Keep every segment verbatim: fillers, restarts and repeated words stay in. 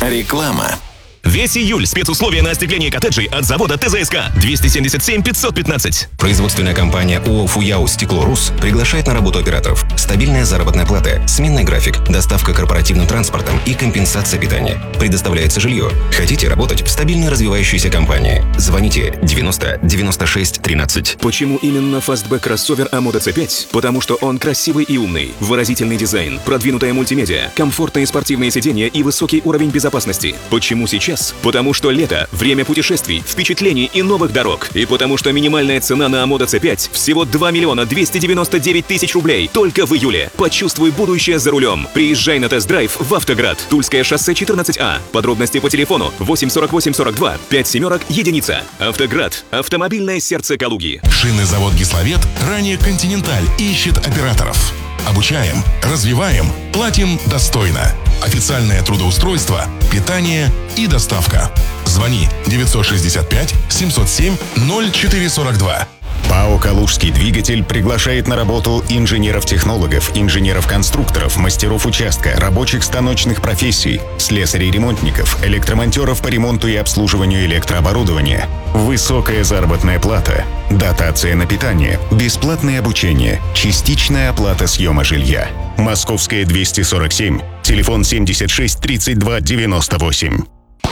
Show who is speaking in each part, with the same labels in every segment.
Speaker 1: Реклама.
Speaker 2: Весь июль спецусловия на остекление коттеджей от завода ТЗСК. двести семьдесят семь пятьсот пятнадцать.
Speaker 3: Производственная компания ООО «Фуяо Стекло-Рус» приглашает на работу операторов. Стабильная заработная плата, сменный график, доставка корпоративным транспортом и компенсация питания. Предоставляется жилье. Хотите работать в стабильной развивающейся компании? Звоните девяносто девяносто шесть тринадцать.
Speaker 4: Почему именно фастбэк кроссовер Амода си пять? Потому что он красивый и умный, выразительный дизайн, продвинутая мультимедиа, комфортные спортивные сиденья и высокий уровень безопасности. Почему сейчас? Потому что лето – время путешествий, впечатлений и новых дорог. И потому что минимальная цена на Амода си пять всего два миллиона двести девяносто девять тысяч рублей только в июле. Почувствуй будущее за рулем. Приезжай на тест-драйв в Автоград. Тульское шоссе четырнадцать А. Подробности по телефону восемь сорок восемь сорок два пять семерок единица. Автоград. Автомобильное сердце Калуги.
Speaker 5: Шинный завод «Гисловет», ранее «Континенталь», ищет операторов. Обучаем, развиваем, платим достойно. Официальное трудоустройство, питание и доставка. Звони девятьсот шестьдесят пять семьсот семь ноль четыре сорок два.
Speaker 6: ПАО «Калужский двигатель» приглашает на работу инженеров-технологов, инженеров-конструкторов, мастеров участка, рабочих станочных профессий, слесарей-ремонтников, электромонтеров по ремонту и обслуживанию электрооборудования. Высокая заработная плата, дотация на питание, бесплатное обучение, частичная оплата съема жилья. Московская двести сорок семь, телефон семьдесят шесть тридцать два девяносто восемь.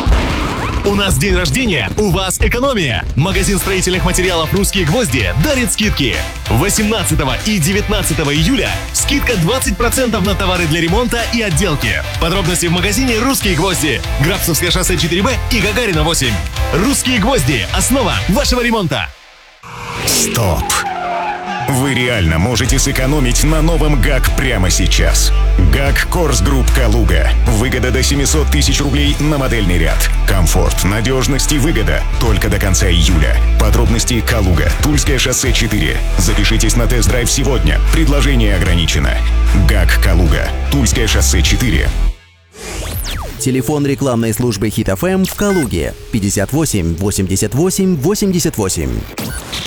Speaker 2: У нас день рождения, у вас экономия. Магазин строительных материалов «Русские гвозди» дарит скидки. восемнадцатого и девятнадцатого июля скидка двадцать процентов на товары для ремонта и отделки. Подробности в магазине «Русские гвозди». Грабцевское шоссе четыре Б и Гагарина восемь. «Русские гвозди» – основа вашего ремонта.
Speaker 6: Стоп! Вы реально можете сэкономить на новом ГАК прямо сейчас. ГАК Корс Групп Калуга. Выгода до семьсот тысяч рублей на модельный ряд. Комфорт, надежность и выгода только до конца июля. Подробности: Калуга, Тульское шоссе четыре. Запишитесь на тест-драйв сегодня. Предложение ограничено. ГАК Калуга, Тульское шоссе четыре.
Speaker 7: Телефон рекламной службы Хит эф эм в Калуге пятьдесят восемь восемьдесят восемь восемьдесят восемь.